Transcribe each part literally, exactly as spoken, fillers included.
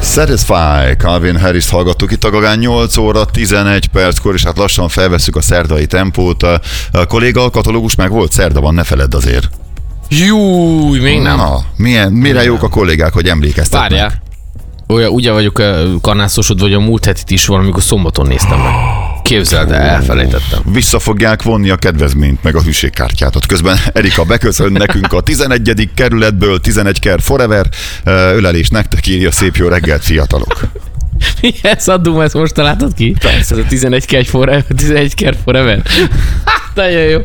Satisfy, Calvin Harris-t hallgattuk itt a Gagán, nyolc óra tizenegy perckor, és hát lassan felvesszük a szerdai tempót. A kolléga, a katalógus meg volt, szerda van, ne feledd azért. Júj, még nem. Na, milyen, mire jók a kollégák, hogy emlékeztetnek? Várjál. Olyan, ugye vagyok karnászosod, vagy a múlt hetit is valamikor szombaton néztem meg. Képzeld el, elfelejtettem. Vissza fogják vonni a kedvezményt, meg a hűségkártyát. Közben Erika beköszön nekünk a tizenegyedik kerületből, tizenegy ker forever. Ölelés nektek, írja, szép jó reggelt, fiatalok. Mi ez a dum, ezt most találtad ki? Persze. Ez a tizenegy ker forever. tizenegy ker forever. Nagyon jó.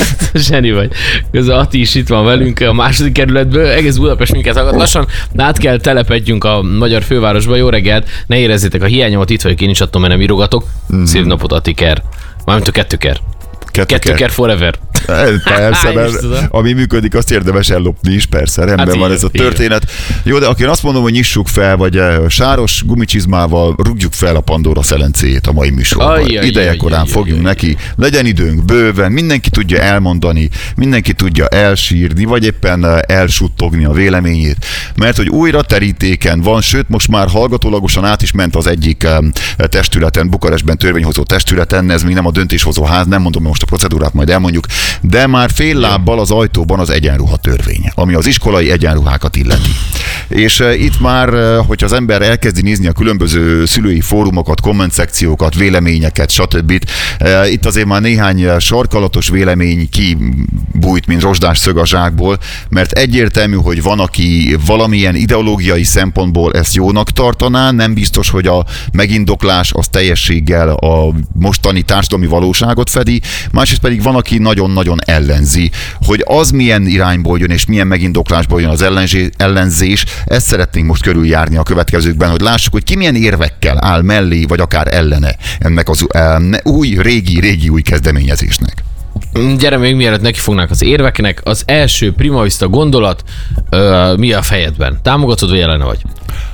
Zseni vagy. Közben Ati is itt van velünk a második kerületből. Egész Budapest minket hallgat. Lassan át kell telepedjünk a magyar fővárosba. Jó reggelt. Ne érezzétek a hiányomat, itt vagyok én is, attól, mert nem írogatok. Mm-hmm. Szép napot, Ati ker. Mármint a kettő ker. Kettő ker forever. Persze, mert ami működik, azt érdemes ellopni is, persze, rendben hát van ez a történet. Jó, de akkor én azt mondom, hogy nyissuk fel, vagy sáros gumicsizmával rúgjuk fel a Pandora szelencéjét a mai műsorban. Ideje korán fogjunk neki, legyen időnk bőven, mindenki tudja elmondani, mindenki tudja elsírni, vagy éppen elsuttogni a véleményét, mert hogy újra terítéken van, sőt most már hallgatólagosan át is ment az egyik testületen, Bukarestben törvényhozó testületen, ez még nem a döntéshozó ház, nem mondom most a procedúrát, majd elmondjuk, de már fél lábbal az ajtóban az egyenruha törvény, ami az iskolai egyenruhákat illeti. És uh, itt már, uh, hogyha az ember elkezdi nézni a különböző szülői fórumokat, komment-szekciókat, véleményeket, stb. Uh, itt azért már néhány sarkalatos vélemény kibújt, mint rozsdás szög a zsákból, mert egyértelmű, hogy van, aki valamilyen ideológiai szempontból ezt jónak tartaná, nem biztos, hogy a megindoklás az teljességgel a mostani társadalmi valóságot fedi, másrészt pedig van, aki nagyon-nagyon ellenzi, hogy az milyen irányból jön és milyen megindoklásból jön az ellenzés, ezt szeretnénk most körüljárni a következőkben, hogy lássuk, hogy ki milyen érvekkel áll mellé, vagy akár ellene ennek az új, régi, régi új kezdeményezésnek. Gyere, még mielőtt neki fognák az érveknek, az első prima vista gondolat, ö, mi a fejedben? Támogatod, vagy ellene vagy?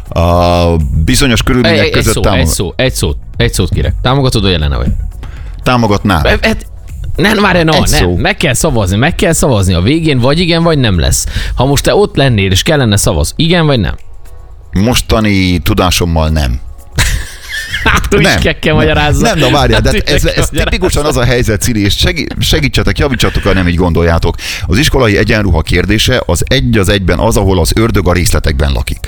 A bizonyos körülmények egy, között egy szó, támogat... egy szó, egy szót, egy szót kérek. Támogatod, vagy ellene vagy? Támogatnám. Hát, nem, várj, no, nem, meg kell szavazni, meg kell szavazni a végén, vagy igen, vagy nem lesz. Ha most te ott lennél, és kellene szavaz, igen, vagy nem? Mostani tudásommal nem. Hát, úgy nem, kell magyarázza. Nem, na várjál, de ez, ez tipikusan az a helyzet, Cili, és segítsetek, javítsatok, ha nem így gondoljátok. Az iskolai egyenruha kérdése az egy az egyben az, ahol az ördög a részletekben lakik.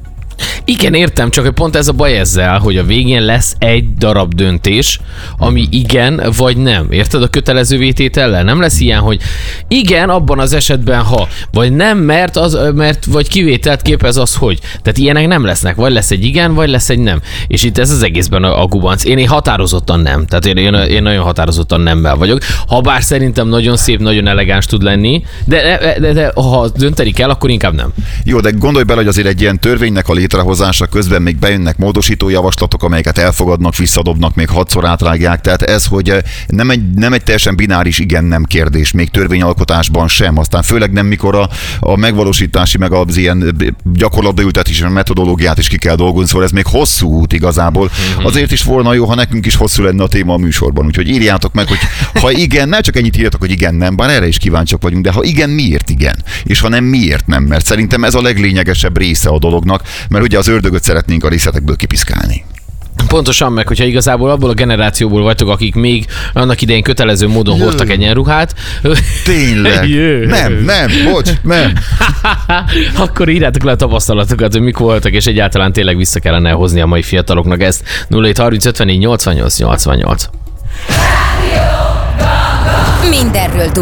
Igen, értem, csak pont ez a baj ezzel, hogy a végén lesz egy darab döntés, ami igen vagy nem. Érted? A kötelező vététellel nem lesz ilyen, hogy igen, abban az esetben ha, vagy nem, mert, az, mert vagy kivételt képez az, hogy. Tehát ilyenek nem lesznek. Vagy lesz egy igen, vagy lesz egy nem. És itt ez az egészben a, a gubanc. Én, én határozottan nem. Tehát én, én, én nagyon határozottan nemmel vagyok. Habár szerintem nagyon szép, nagyon elegáns tud lenni, de, de, de, de ha dönteni kell, akkor inkább nem. Jó, de gondolj bele, hogy azért egy ilyen törvénynek a létrehozása közben még bejönnek módosító javaslatok, amelyeket elfogadnak, visszadobnak, még hatszor átrágják. Tehát ez, hogy nem egy, nem egy teljesen bináris igen-nem kérdés, még törvényalkotásban sem. Aztán főleg nem, mikor a, a megvalósítási, meg az ilyen gyakorlatba ültetési metodológiát is ki kell dolgozni, szóval ez még hosszú út igazából. Mm-hmm. Azért is volna jó, ha nekünk is hosszú lenne a téma a műsorban. Úgyhogy írjátok meg, hogy ha igen, ne csak ennyit írjatok, hogy igen, nem, bár erre is kíváncsiak vagyunk, de ha igen, miért igen? És ha nem, miért nem? Mert szerintem ez a leglényegesebb része a dolognak, mert ugye az ördögöt szeretnénk a részletekből kipiszkálni. Pontosan, meg hogyha igazából abból a generációból vagytok, akik még annak idején kötelező módon Jö. hordtak egyenruhát. Tényleg? Jö. Nem, nem, bocs, nem. Akkor írjátok le a tapasztalatokat, hogy mik voltak, és egyáltalán tényleg vissza kellene hozni a mai fiataloknak ezt. nulla hét harminc ötvennégy nyolcvannyolc nyolcvannyolc. Mindenről